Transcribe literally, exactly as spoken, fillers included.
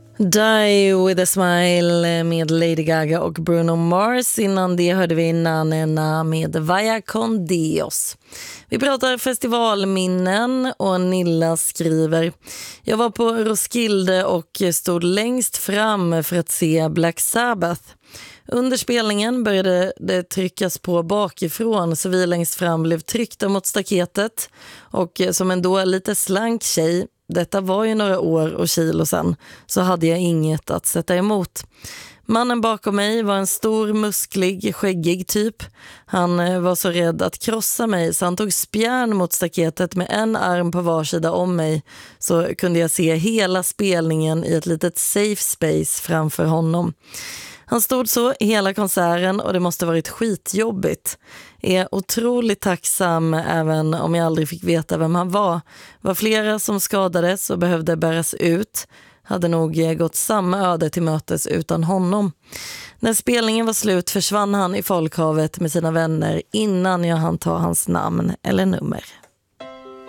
Die with a smile med Lady Gaga och Bruno Mars. Innan det hörde vi Nanena med Vaya con Dios. Vi pratar festivalminnen och Nilla skriver: Jag var på Roskilde och stod längst fram för att se Black Sabbath. Under spelningen började det tryckas på bakifrån så vi längst fram blev tryckta mot staketet, och som en då lite slank tjej, detta var ju några år och kilo sedan, så hade jag inget att sätta emot. Mannen bakom mig var en stor, musklig, skäggig typ. Han var så rädd att krossa mig så han tog spjärn mot staketet med en arm på var sida om mig, så kunde jag se hela spelningen i ett litet safe space framför honom. Han stod så hela konserten och det måste varit skitjobbigt. Är otroligt tacksam även om jag aldrig fick veta vem han var. Var flera som skadades och behövde bäras ut. Hade nog gått samma öde till mötes utan honom. När spelningen var slut försvann han i folkhavet med sina vänner innan jag hann ta hans namn eller nummer.